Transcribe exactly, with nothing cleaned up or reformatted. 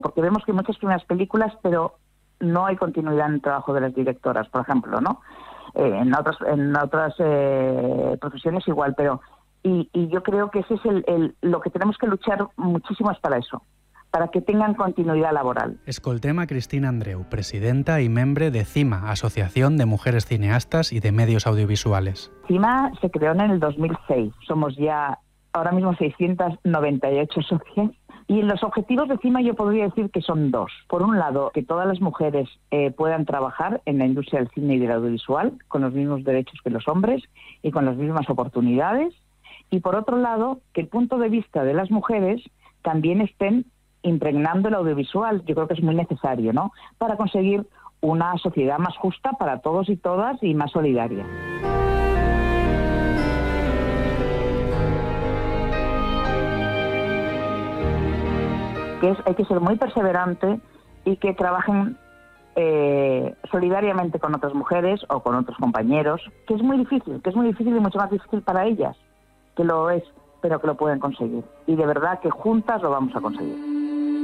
porque vemos que hay muchas primeras películas, pero no hay continuidad en el trabajo de las directoras, por ejemplo, ¿no? Eh, en otras, en otras eh, profesiones igual, pero y, y yo creo que ese es el, el, lo que tenemos que luchar muchísimo es para eso, para que tengan continuidad laboral. Escoltem a Cristina Andreu, presidenta y membre de CIMA, Asociación de Mujeres Cineastas y de Medios Audiovisuales. CIMA se creó en el dos mil seis, somos ya ahora mismo seiscientas noventa y ocho socias. Y los objetivos de CIMA yo podría decir que son dos. Por un lado, que todas las mujeres eh, puedan trabajar en la industria del cine y del audiovisual con los mismos derechos que los hombres y con las mismas oportunidades. Y por otro lado, que el punto de vista de las mujeres también estén impregnando el audiovisual. Yo creo que es muy necesario, ¿no? Para conseguir una sociedad más justa para todos y todas y más solidaria. Que es, hay que ser muy perseverante y que trabajen eh, solidariamente con otras mujeres o con otros compañeros, que es muy difícil, que es muy difícil y mucho más difícil para ellas, que lo es, pero que lo pueden conseguir. Y de verdad que juntas lo vamos a conseguir.